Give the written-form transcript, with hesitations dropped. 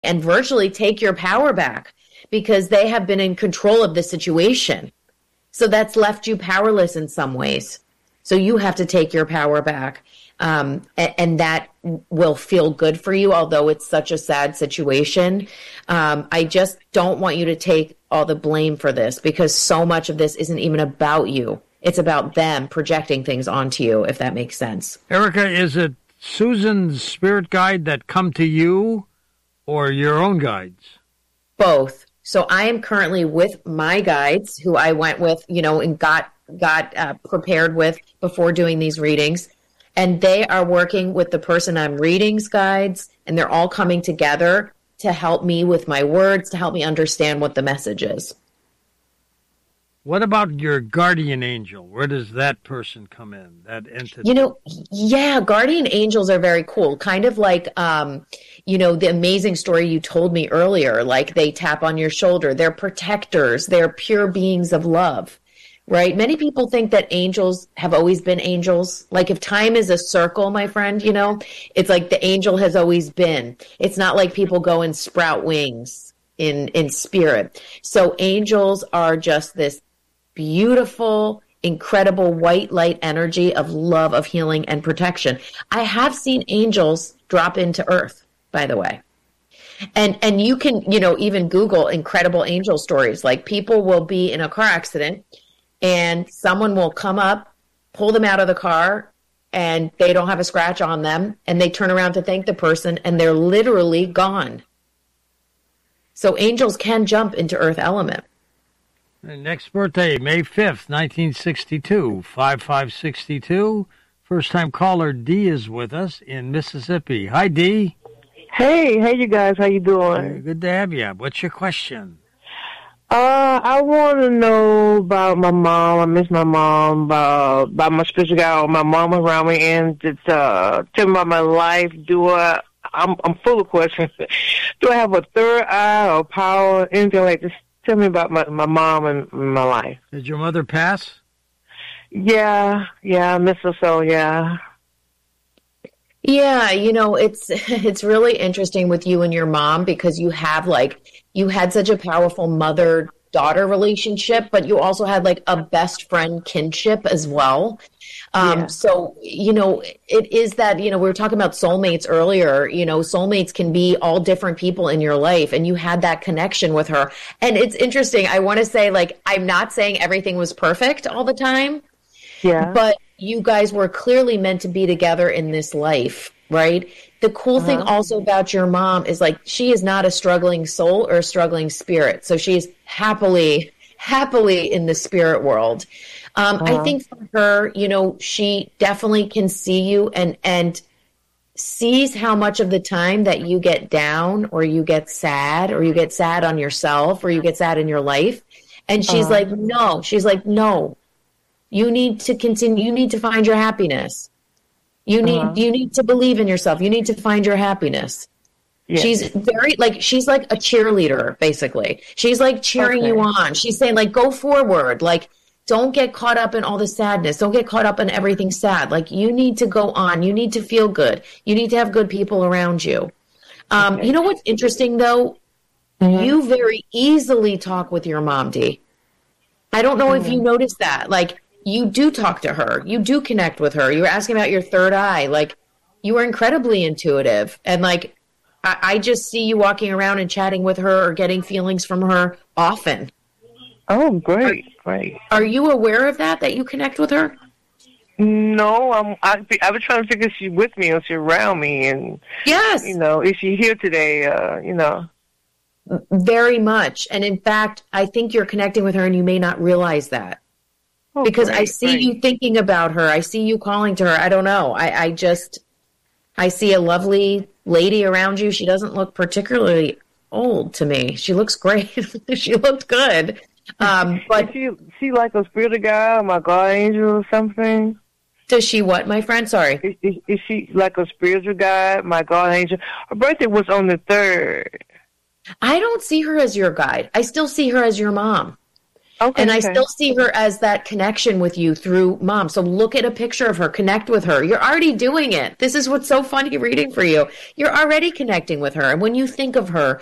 and virtually take your power back because they have been in control of the situation. So that's left you powerless in some ways. So you have to take your power back. And that will feel good for you, although it's such a sad situation. I just don't want you to take all the blame for this because so much of this isn't even about you. It's about them projecting things onto you, if that makes sense. Erica, is it Susan's spirit guide that come to you or your own guides? Both. So I am currently with my guides who I went with, and got prepared with before doing these readings. And they are working with the person I'm reading's guides, and they're all coming together to help me with my words, to help me understand what the message is. What about your guardian angel? Where does that person come in, that entity? Guardian angels are very cool. Kind of like, the amazing story you told me earlier, like they tap on your shoulder. They're protectors. They're pure beings of love, right? Many people think that angels have always been angels. Like if time is a circle, my friend, it's like the angel has always been. It's not like people go and sprout wings in spirit. So angels are just this beautiful, incredible white light energy of love, of healing, and protection. I have seen angels drop into earth, by the way. And you can, even Google incredible angel stories. Like people will be in a car accident and someone will come up, pull them out of the car, and they don't have a scratch on them, and they turn around to thank the person, and they're literally gone. So angels can jump into earth element. Next birthday, May 5th, 1962, 5562. First-time caller D is with us in Mississippi. Hi, D. Hey, you guys. How you doing? Good to have you. What's your question? I want to know about my mom. I miss my mom, about my spiritual guide, my mom around me, and just tell me about my life. I'm full of questions. Do I have a third eye or power, anything like this? Tell me about my mom and my life. Did your mother pass? Yeah, I miss her so, yeah. Yeah, it's really interesting with you and your mom because you had such a powerful mother-daughter relationship, but you also had like a best friend kinship as well. So, it is that, we were talking about soulmates earlier, soulmates can be all different people in your life, and you had that connection with her. And it's interesting. I want to say, I'm not saying everything was perfect all the time. Yeah. But you guys were clearly meant to be together in this life, right? The cool thing also about your mom is she is not a struggling soul or a struggling spirit. So she's happily in the spirit world. I think for her, she definitely can see you and sees how much of the time that you get down or you get sad on yourself or you get sad in your life. And she's no, you need to continue. You need to find your happiness. You need to believe in yourself. You need to find your happiness. Yes. She's very she's like a cheerleader, basically. She's cheering you on. She's saying go forward. Don't get caught up in all the sadness. Don't get caught up in everything sad. You need to go on. You need to feel good. You need to have good people around you. You know what's interesting though? Mm-hmm. You very easily talk with your mom, Dee. I don't know if you noticed that. You do talk to her. You do connect with her. You were asking about your third eye. You were incredibly intuitive. And I just see you walking around and chatting with her or getting feelings from her often. Oh, great. Are you aware of that you connect with her? No, I was trying to figure if she's with me or she's around me. And, yes. Is she here today, Very much. And in fact, I think you're connecting with her and you may not realize that. Oh, because I see you thinking about her. I see you calling to her. I don't know. I see a lovely lady around you. She doesn't look particularly old to me. She looks great. She looked good. But is she like a spirit guide, my God angel or something? Does she what, my friend? Sorry. Is she like a spiritual guide, my God angel? Her birthday was on the 3rd. I don't see her as your guide. I still see her as your mom. Okay, And I okay. still see her as that connection with you through mom. So look at a picture of her, connect with her. You're already doing it. This is what's so funny reading for you. You're already connecting with her. And when you think of her,